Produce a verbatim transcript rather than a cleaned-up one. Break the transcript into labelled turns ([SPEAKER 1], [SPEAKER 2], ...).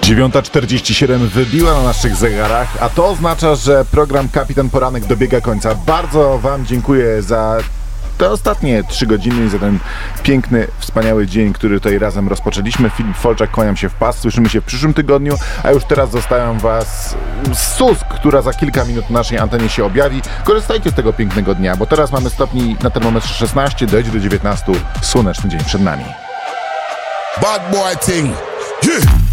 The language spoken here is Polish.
[SPEAKER 1] dziewiąta czterdzieści siedem wybiła na naszych zegarach, a to oznacza, że program Kapitan Poranek dobiega końca. Bardzo Wam dziękuję za te ostatnie trzy godziny i za ten piękny, wspaniały dzień, który tutaj razem rozpoczęliśmy. Filip Folczak, kłaniam się w pas. Słyszymy się w przyszłym tygodniu, a już teraz zostawiam Was z Susk, która za kilka minut na naszej antenie się objawi. Korzystajcie z tego pięknego dnia, bo teraz mamy stopni na termometrze szesnaście, dojdzie do dziewiętnastu. Słoneczny dzień przed nami.
[SPEAKER 2] Bad boy thing. Yeah.